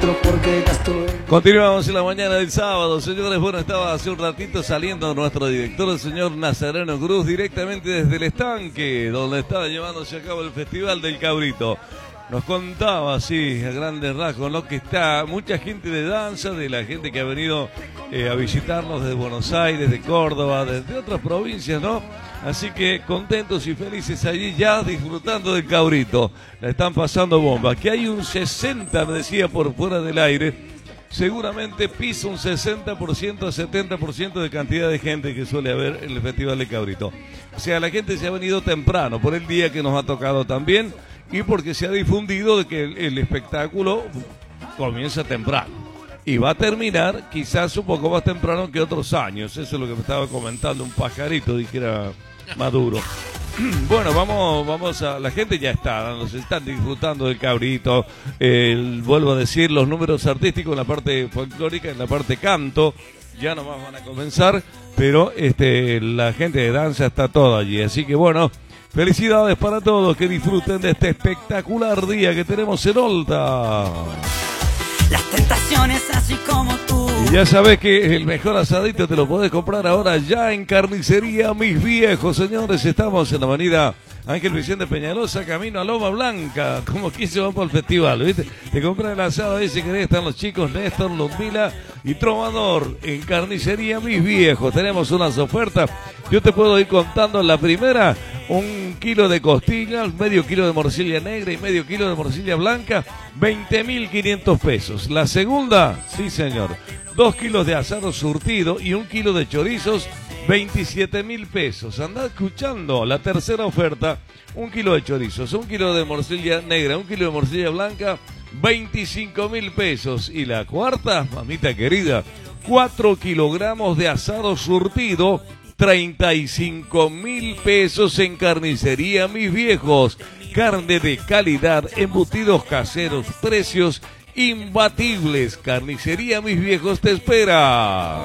Continuamos en la mañana del sábado, señores. Bueno, estaba hace un ratito saliendo nuestro director, el señor Nazareno Cruz, directamente desde el estanque, donde estaba llevándose a cabo el Festival del Cabrito. Nos contaba, así, a grandes rasgos, ¿no?, que está mucha gente de danza, de la gente que ha venido a visitarnos desde Buenos Aires, de Córdoba, desde otras provincias, ¿no? Así que contentos y felices allí ya disfrutando del Cabrito. La están pasando bomba. Que hay un 60, me decía por fuera del aire, seguramente pisa un 60%, 70% de cantidad de gente que suele haber en el Festival de Cabrito. O sea, la gente se ha venido temprano por el día que nos ha tocado también y porque se ha difundido de que el espectáculo comienza temprano y va a terminar quizás un poco más temprano que otros años. Eso es lo que me estaba comentando un pajarito, dijera Maduro. Bueno, vamos a... La gente ya está, nos están disfrutando del Cabrito. Vuelvo a decir, los números artísticos en la parte folclórica, en la parte canto, ya nomás van a comenzar, pero la gente de danza está toda allí. Así que bueno, felicidades para todos, que disfruten de este espectacular día que tenemos en Olta. Las tentaciones así como tú. Y ya sabes que el mejor asadito te lo podés comprar ahora ya en Carnicería Mis Viejos, señores. Estamos en la avenida Ángel Vicente Peñalosa, camino a Loma Blanca. Como quien se va para el festival, ¿viste? Te compras el asado ahí si querés. Están los chicos Néstor, Ludmila y Trovador en Carnicería Mis Viejos. Tenemos unas ofertas. Yo te puedo ir contando la primera: 1 kilo de costillas, medio kilo de morcilla negra y medio kilo de morcilla blanca, 20.500 pesos. La segunda, sí señor, 2 kilos de asado surtido y 1 kilo de chorizos, 27.000 pesos. Andá escuchando. La tercera oferta: 1 kilo de chorizos, 1 kilo de morcilla negra, 1 kilo de morcilla blanca, 25.000 pesos. Y la cuarta, mamita querida, 4 kilogramos de asado surtido, 35.000 pesos en Carnicería Mis Viejos. Carne de calidad, embutidos caseros, precios imbatibles. Carnicería Mis Viejos te espera.